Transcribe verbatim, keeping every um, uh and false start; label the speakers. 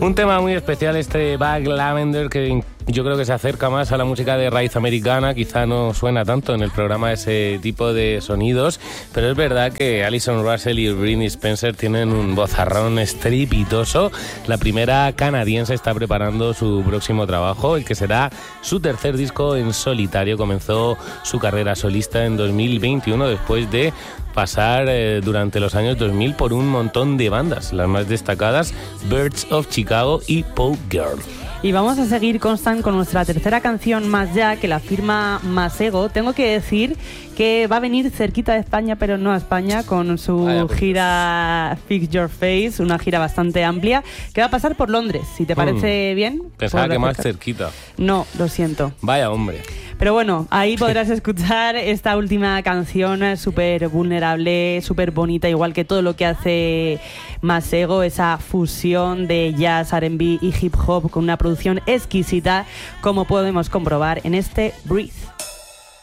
Speaker 1: Un tema muy especial este Black Lavender, que yo creo que se acerca más a la música de raíz americana. Quizá no suena tanto en el programa ese tipo de sonidos, pero es verdad que Alison Russell y Britney Spencer tienen un vozarrón estrepitoso. La primera canadiense está preparando su próximo trabajo, el que será su tercer disco en solitario. Comenzó su carrera solista en dos mil veintiuno después de pasar eh, durante los años dos mil por un montón de bandas, las más destacadas Birds of Chicago y Pole Girl.
Speaker 2: Y vamos a seguir, Constant, con nuestra tercera canción, Más Ya, que la firma Masego. Tengo que decir que va a venir cerquita de España, pero no a España, con su Vaya, pues. gira Fix Your Face, una gira bastante amplia, que va a pasar por Londres, si te parece mm. bien.
Speaker 1: Pensaba que más cerquita.
Speaker 2: No, lo siento.
Speaker 1: Vaya hombre.
Speaker 2: Pero bueno, ahí podrás escuchar esta última canción súper vulnerable, súper bonita, igual que todo lo que hace Masego, esa fusión de jazz, R and B y hip hop con una producción exquisita, como podemos comprobar en este Breathe.